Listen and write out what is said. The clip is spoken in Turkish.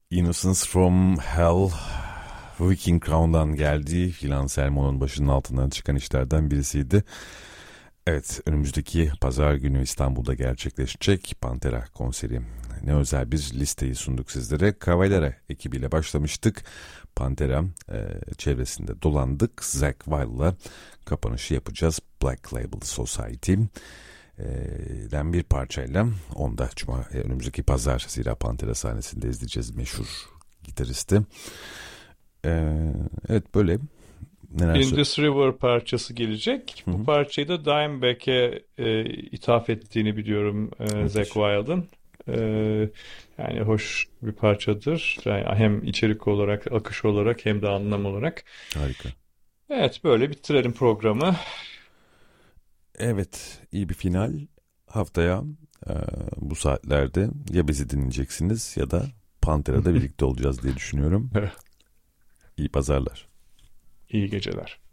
Innocence from Hell, Viking Crown'dan geldiği Phil Anselmo'nun başının altından çıkan işlerden birisiydi. Evet, önümüzdeki pazar günü İstanbul'da gerçekleşecek Pantera konseri. Ne özel bir listeyi sunduk sizlere. Cavalera ekibiyle başlamıştık. Pantera çevresinde dolandık. Zakk Wylde'la kapanışı yapacağız. Black Label Society den bir parçayla. Onda önümüzdeki pazar Zira Pantera sahnesinde izleyeceğiz meşhur gitaristi. Evet, böyle In This River parçası gelecek. Hı hı. Bu parçayı da Dimebag'e ithaf ettiğini biliyorum Zakk Wylde'ın. Yani hoş bir parçadır. Yani hem içerik olarak, akış olarak hem de anlam olarak. Harika. Evet, böyle bitirelim programı. Evet, iyi bir final. Haftaya bu saatlerde ya bizi dinleyeceksiniz ya da Pantera'da birlikte olacağız diye düşünüyorum. İyi pazarlar. İyi geceler.